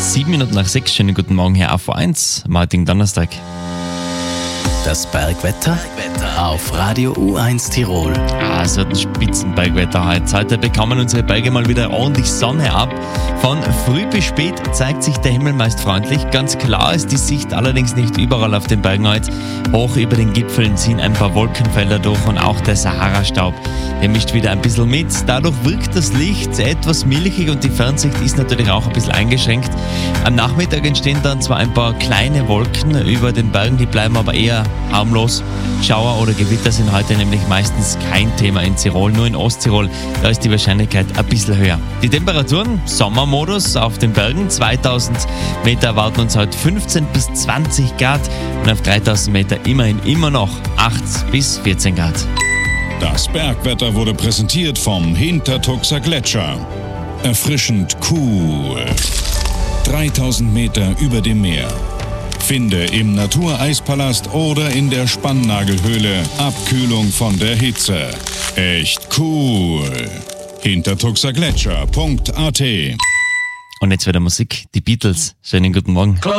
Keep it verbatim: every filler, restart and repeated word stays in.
Sieben Minuten nach sechs. Schönen guten Morgen hier auf eins, am heutigen Donnerstag. Das Bergwetter auf Radio U eins Tirol. Ah, es wird ein Spitzenbergwetter heute. Heute bekommen unsere Berge mal wieder ordentlich Sonne ab. Von früh bis spät zeigt sich der Himmel meist freundlich. Ganz klar ist die Sicht allerdings nicht überall auf den Bergen heute. Hoch über den Gipfeln ziehen ein paar Wolkenfelder durch und auch der Sahara-Staub, der mischt wieder ein bisschen mit. Dadurch wirkt das Licht etwas milchig und die Fernsicht ist natürlich auch ein bisschen eingeschränkt. Am Nachmittag entstehen dann zwar ein paar kleine Wolken über den Bergen, die bleiben aber eher harmlos. Schauer oder Gewitter sind heute nämlich meistens kein Thema in Tirol, nur in Osttirol, da ist die Wahrscheinlichkeit ein bisschen höher. Die Temperaturen, Sommermodus auf den Bergen, zweitausend Meter erwarten uns heute fünfzehn bis zwanzig Grad und auf dreitausend Meter immerhin immer noch acht bis vierzehn Grad. Das Bergwetter wurde präsentiert vom Hintertuxer Gletscher. Erfrischend cool. dreitausend Meter über dem Meer. Finde im Natureispalast oder in der Spannnagelhöhle Abkühlung von der Hitze. Echt cool. hintertuxergletscher punkt a t. Und jetzt wieder Musik, die Beatles. Schönen guten Morgen.